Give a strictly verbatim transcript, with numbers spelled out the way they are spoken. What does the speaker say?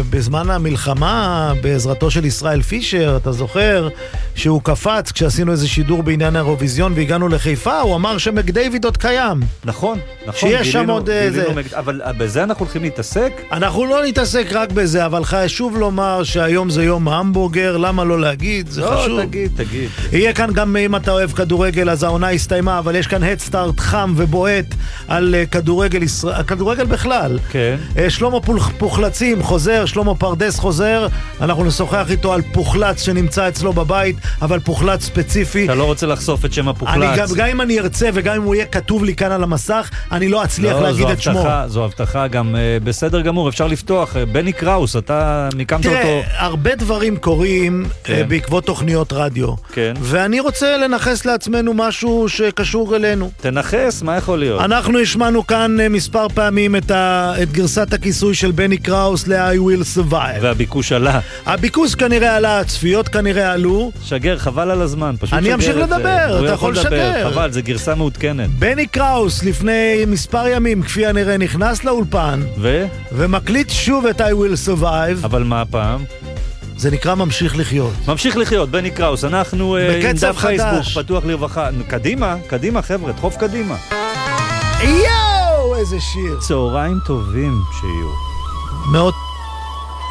בזמן המלחמה, בעזרתו של ישראל פישר, אתה זוכר שהוא קפץ כשעשינו איזה שידור בעניין האירוויזיון והגענו לחיפה, הוא אמר שמק דיוויד עוד קיים. נכון, נכון. שיש שם עוד איזה... מג... אבל בזה אנחנו הולכים להתעסק? אנחנו לא נתעסק רק בזה, אבל חשוב לומר שהיום זה יום ההמבורגר, למה לא להגיד? זה לא, חשוב. תגיד, תגיד. יהיה כאן גם, אם אתה אוהב כדורגל, אז העונה הסתיימה, אבל יש כאן הדסטארט חם ובועט על כדורגל ישראל, כדורגל בכלל. כן. שלמה פוחלצים חוזר, שלמה פרדס חוזר, אנחנו נשוחח איתו על פוחלץ שנמצא אצלו בבית, אבל פוחלץ ספציפי. אתה לא רוצה לחשוף את שם הפוחלץ. אני, גם, גם אם אני ארצה וגם אם הוא יהיה כתוב לי כאן על המסך, אני לא אצליח לא, להגיד את שמו. זו הבטחה, גם uh, בסדר גמור, אפשר לפתוח. בני קראוס, אתה מיקמת תראה, אותו. תראה, הרבה דברים קורים כן. uh, בעקבות תוכניות רדיו. כן. ואני רוצה לנחס לעצמנו משהו שקשור אלינו. תנחס, מה יכול להיות? אנחנו השמענו כאן uh, מספר פעמים את, ה, את גרסת הכיסוי של בני קראוס ל-I will survive. והביקוש עלה. הביקוש כנראה עלה, הצפיות כנראה עלו. שגר, חבל על הזמן. פשוט אני אמשיך לדבר, זה. אתה יכול לשגר. חבל, זה גרסה מעודכנת. בני קראוס לפני מספר ימים, כפי הנראה, נכנס לאולפן. ו? ומקליט שוב את I will survive. אבל מה הפעם? זה נקרא ממשיך לחיות. ממשיך לחיות, בני קראוס. אנחנו עם דף פייסבוק פתוח לרווחה. קדימה, קדימה חבר'ה, דחוף קדימה. יואו, איזה שיר. צהריים טובים שיהיו. מאוד